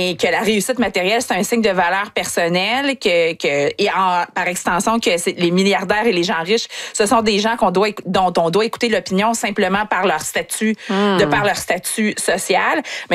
mais que la réussite matérielle, c'est un signe de valeur personnelle, par extension, que les milliardaires et les gens riches, ce sont des gens dont on doit écouter l'opinion simplement par leur statut, de par leur statut social.